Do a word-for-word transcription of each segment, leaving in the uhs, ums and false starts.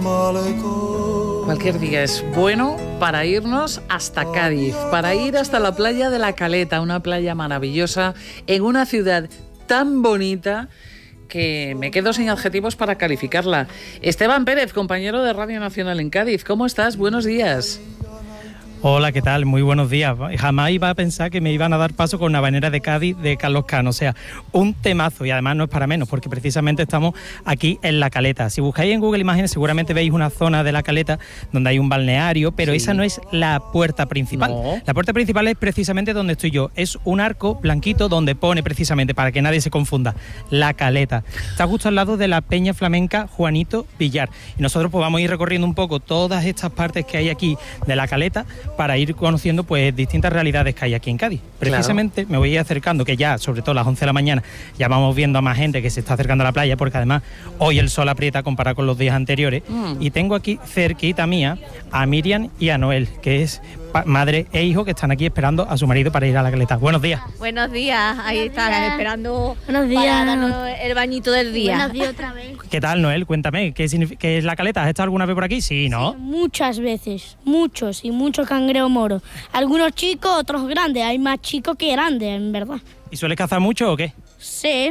Cualquier día es bueno para irnos hasta Cádiz, para ir hasta la playa de La Caleta, una playa maravillosa en una ciudad tan bonita que me quedo sin adjetivos para calificarla. Esteban Pérez, compañero de Radio Nacional en Cádiz, ¿cómo estás? Buenos días. Hola, ¿qué tal? Muy buenos días. Jamás iba a pensar que me iban a dar paso con una habanera de Cádiz de Carlos Cano. O sea, un temazo, y además no es para menos, porque precisamente estamos aquí en La Caleta. Si buscáis en Google Imágenes seguramente veis una zona de La Caleta donde hay un balneario, pero sí, esa no es la puerta principal. No. La puerta principal es precisamente donde estoy yo. Es un arco blanquito donde pone precisamente, para que nadie se confunda, La Caleta. Está justo al lado de la Peña Flamenca Juanito Villar. Y nosotros pues vamos a ir recorriendo un poco todas estas partes que hay aquí de La Caleta para ir conociendo pues distintas realidades que hay aquí en Cádiz. Precisamente claro, me voy a ir acercando, que ya, sobre todo a las once de la mañana, ya vamos viendo a más gente que se está acercando a la playa, porque además hoy el sol aprieta comparado con los días anteriores. Mm. Y tengo aquí cerquita mía a Miriam y a Noel, que es madre e hijo, que están aquí esperando a su marido para ir a La Caleta. Buenos días. Buenos días, ahí Buenos están días. esperando Buenos días. para darnos el bañito del día. Buenos días otra vez. ¿Qué tal, Noel? Cuéntame, ¿qué, ¿qué es La Caleta? ¿Has estado alguna vez por aquí? Sí, ¿no? Sí, muchas veces, muchos y muchos cangrejos moros. Algunos chicos, otros grandes. Hay más chicos que grandes, en verdad. ¿Y sueles cazar mucho o qué? Sí,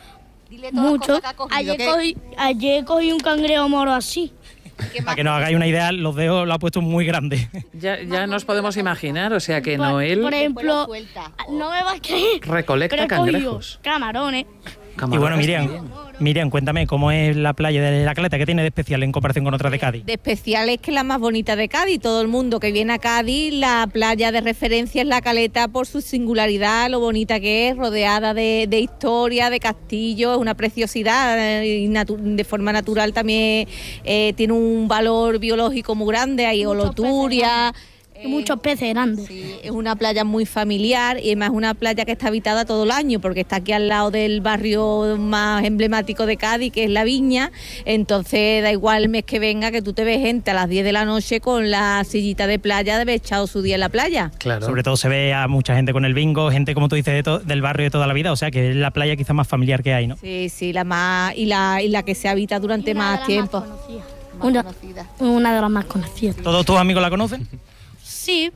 mucho. Ayer, cogí, ayer cogí un cangrejo moro así. Para que nos hagáis una idea, los dedos lo ha puesto muy grande. Ya, ya nos podemos imaginar, o sea que por, Noel... Por ejemplo, no me vas a creer, recolecta cangrejos. Camarones. Y bueno, Miriam, Miriam, cuéntame, ¿cómo es la playa de La Caleta? ¿Qué tiene de especial en comparación con otras de Cádiz? De especial es que es la más bonita de Cádiz. Todo el mundo que viene a Cádiz, la playa de referencia es La Caleta por su singularidad, lo bonita que es, rodeada de, de historia, de castillos, es una preciosidad, y natu- de forma natural también eh, tiene un valor biológico muy grande, hay holoturia. Y muchos peces grandes. Sí, es una playa muy familiar y además es una playa que está habitada todo el año porque está aquí al lado del barrio más emblemático de Cádiz, que es La Viña. Entonces da igual el mes que venga que tú te ves gente a las diez de la noche con la sillita de playa de haber echado su día en la playa. Claro. Sobre todo se ve a mucha gente con el bingo, gente como tú dices de to- del barrio de toda la vida, o sea que es la playa quizás más familiar que hay, ¿no? Sí, sí, la más y la, y la que se habita durante más tiempo. Más una, una de las más conocidas. ¿Todos tus amigos la conocen? Sí,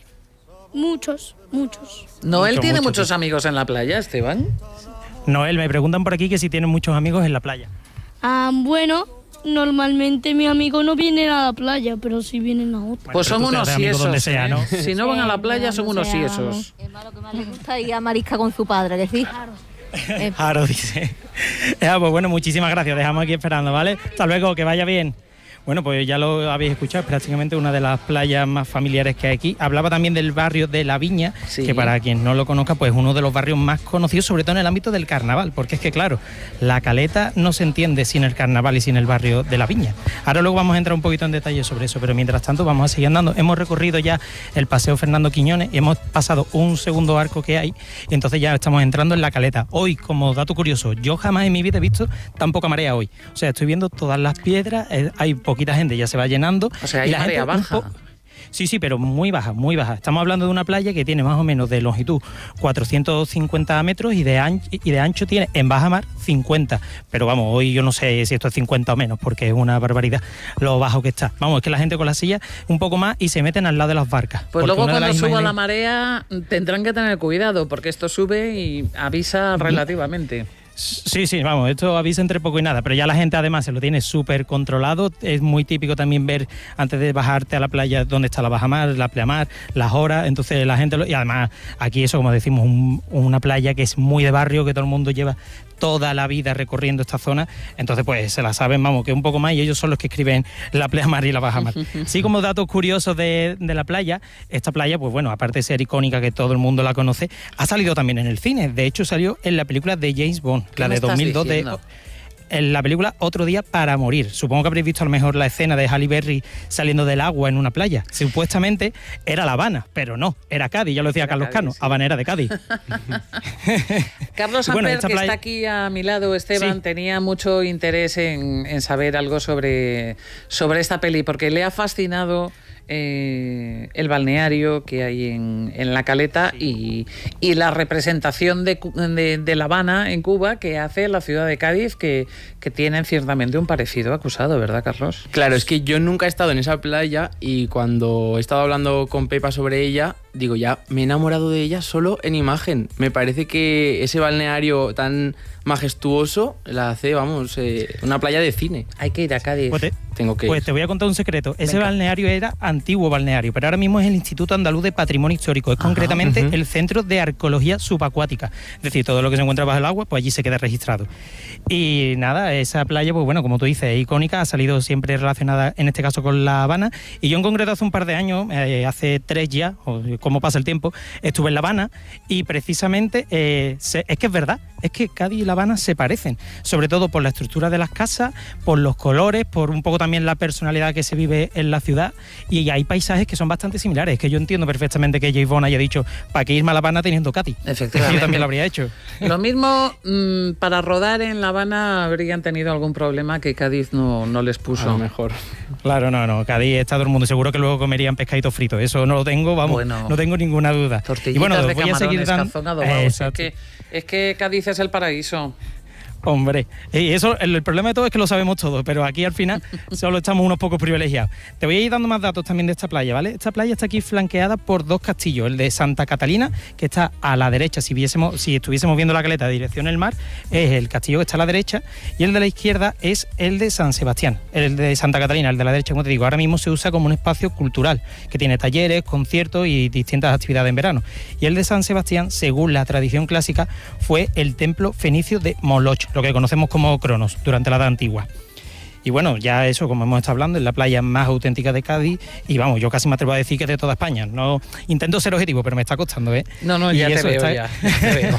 muchos, muchos. ¿Noel Mucho, tiene mucho, muchos sí. amigos en la playa, Esteban? Noel, me preguntan por aquí que si tienen muchos amigos en la playa. Ah, bueno, normalmente mis amigos no vienen a la playa, pero sí vienen a otra. Bueno, pues son unos siesos, donde sea, ¿no? ¿eh? Si no van a la playa son unos siesos. Es malo que más le gusta ir a marisca con su padre, que sí. Claro. Eh, Claro, dice. Ya, pues bueno, muchísimas gracias, dejamos aquí esperando, ¿vale? Hasta luego, que vaya bien. Bueno, pues ya lo habéis escuchado, es prácticamente una de las playas más familiares que hay aquí. Hablaba también del barrio de La Viña, sí, que para quien no lo conozca, pues es uno de los barrios más conocidos, sobre todo en el ámbito del carnaval, porque es que, claro, La Caleta no se entiende sin el carnaval y sin el barrio de La Viña. Ahora luego vamos a entrar un poquito en detalle sobre eso, pero mientras tanto vamos a seguir andando. Hemos recorrido ya el Paseo Fernando Quiñones y hemos pasado un segundo arco que hay, y entonces ya estamos entrando en La Caleta. Hoy, como dato curioso, yo jamás en mi vida he visto tan poca marea hoy. O sea, estoy viendo todas las piedras, eh, hay poquita gente, ya se va llenando. O sea, hay y la marea gente baja. Po- sí, sí, pero muy baja, muy baja. Estamos hablando de una playa que tiene más o menos de longitud cuatrocientos cincuenta metros y de, ancho, y de ancho tiene en baja mar cincuenta. Pero vamos, hoy yo no sé si esto es cincuenta o menos, porque es una barbaridad lo bajo que está. Vamos, es que la gente con la silla un poco más y se meten al lado de las barcas. Pues luego cuando suba imágenes... la marea tendrán que tener cuidado, porque esto sube y avisa relativamente. Sí, sí, vamos, esto avisa entre poco y nada, pero ya la gente además se lo tiene súper controlado. Es muy típico también ver antes de bajarte a la playa dónde está la bajamar, la pleamar, las horas, entonces la gente... Lo, y además aquí eso, como decimos, un, una playa que es muy de barrio, que todo el mundo lleva toda la vida recorriendo esta zona, entonces pues se la saben, vamos, que un poco más, y ellos son los que escriben la pleamar y la bajamar. Sí, como datos curiosos de, de la playa, esta playa, pues bueno, aparte de ser icónica, que todo el mundo la conoce, ha salido también en el cine. De hecho salió en la película de James Bond, la de dos mil dos, de, en la película Otro día para morir. Supongo que habréis visto a lo mejor la escena de Halle Berry saliendo del agua en una playa. Supuestamente era La Habana, pero no, era Cádiz, ya lo decía era Carlos Cádiz, Cano, sí. Habanera de Cádiz. Carlos Amper, bueno, que playa... está aquí a mi lado, Esteban, sí. tenía mucho interés en, en saber algo sobre, sobre esta peli, porque le ha fascinado eh, el balneario que hay en, en La Caleta y, y la representación de, de, de La Habana en Cuba que hace la ciudad de Cádiz, que, que tienen ciertamente un parecido acusado, ¿verdad, Carlos? Claro, es que yo nunca he estado en esa playa y cuando he estado hablando con Pepa sobre ella, digo, ya me he enamorado de ella solo en imagen. Me parece que ese balneario tan majestuoso la hace, vamos, eh, una playa de cine. Hay que ir a Cádiz. Pues te, Tengo que pues ir. te voy a contar un secreto. Ese Venga. balneario era antiguo balneario, pero ahora mismo es el Instituto Andaluz de Patrimonio Histórico. Es Ajá, concretamente uh-huh. el Centro de Arqueología Subacuática. Es decir, todo lo que se encuentra bajo el agua, pues allí se queda registrado. Y nada, esa playa, pues bueno, como tú dices, es icónica, ha salido siempre relacionada, en este caso, con La Habana. Y yo en concreto hace un par de años, eh, hace tres ya, o como pasa el tiempo, estuve en La Habana y precisamente eh, se, es que es verdad, es que Cádiz y La Habana se parecen, sobre todo por la estructura de las casas, por los colores, por un poco también la personalidad que se vive en la ciudad, y hay paisajes que son bastante similares. Es que yo entiendo perfectamente que Jay Bond haya dicho, ¿para qué irme a La Habana teniendo Cádiz? Efectivamente. Yo también lo habría hecho. Lo mismo, mmm, para rodar en La Habana habrían tenido algún problema que Cádiz no, no les puso. A lo mejor. Claro, no, no, Cádiz está todo el mundo, seguro que luego comerían pescaditos fritos, eso no lo tengo, vamos, Bueno, no tengo ninguna duda. Tortillitas Y bueno, de os voy a seguir camarones, dando... cazón adobado. Eh, Es exacto. que, es que Cádiz es el paraíso. Hombre, y eso, el, el problema de todo es que lo sabemos todos, pero aquí al final solo estamos unos pocos privilegiados. Te voy a ir dando más datos también de esta playa, ¿vale? Esta playa está aquí flanqueada por dos castillos, el de Santa Catalina, que está a la derecha, si viésemos, si estuviésemos viendo La Caleta de dirección al mar, es el castillo que está a la derecha, y el de la izquierda es el de San Sebastián, el de Santa Catalina, el de la derecha, como te digo, ahora mismo se usa como un espacio cultural, que tiene talleres, conciertos y distintas actividades en verano. Y el de San Sebastián, según la tradición clásica, fue el templo fenicio de Moloch, lo que conocemos como Cronos, durante la Edad Antigua. Y bueno, ya eso, como hemos estado hablando, es la playa más auténtica de Cádiz y vamos, yo casi me atrevo a decir que es de toda España. No intento ser objetivo, pero me está costando, ¿eh? No, no, Y ya te eso veo, está... ya, ya te veo.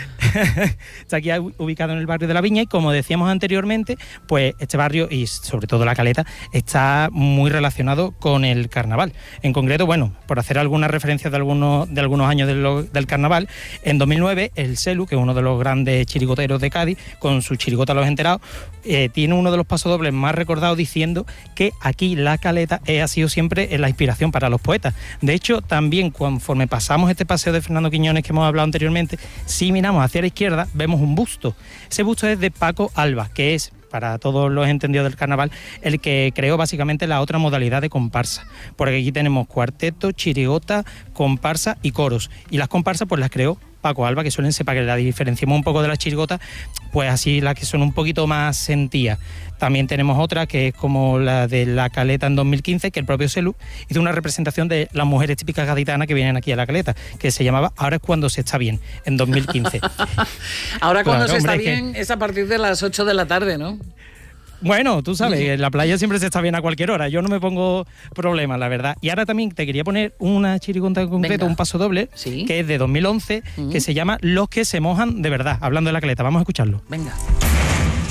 Está aquí ubicado en el barrio de La Viña y como decíamos anteriormente, pues este barrio y sobre todo La Caleta está muy relacionado con el carnaval. En concreto, bueno, por hacer algunas referencias de algunos, de algunos años de lo, del carnaval, en dos mil nueve el Celu, que es uno de los grandes chirigoteros de Cádiz, con su chirigota Los Enterados, eh, tiene uno de los pasodobles más recordados diciendo que aquí La Caleta eh, ha sido siempre la inspiración para los poetas. De hecho, también conforme pasamos este paseo de Fernando Quiñones que hemos hablado anteriormente, si miramos hacia la izquierda vemos un busto. Ese busto es de Paco Alba, que es, para todos los entendidos del carnaval, el que creó básicamente la otra modalidad de comparsa. Porque aquí tenemos cuarteto, chirigota, comparsa y coros. Y las comparsas pues las creó Paco Alba, que suelen ser, para que la diferenciemos un poco de las chirigotas, pues así las que son un poquito más sentidas. También tenemos otra que es como la de La Caleta en dos mil quince, que el propio Celu hizo una representación de las mujeres típicas gaditanas que vienen aquí a La Caleta, que se llamaba Ahora es cuando se está bien, en dos mil quince. Ahora cuando Claro, se está hombre, bien es a partir de las ocho de la tarde, ¿no? Bueno, tú sabes, en la playa siempre se está bien a cualquier hora, yo no me pongo problemas, la verdad. Y ahora también te quería poner una chirigonta en concreto, Venga. un paso doble, Sí. que es de dos mil once, Uh-huh. que se llama Los que se mojan de verdad, hablando de La Caleta. Vamos a escucharlo. Venga.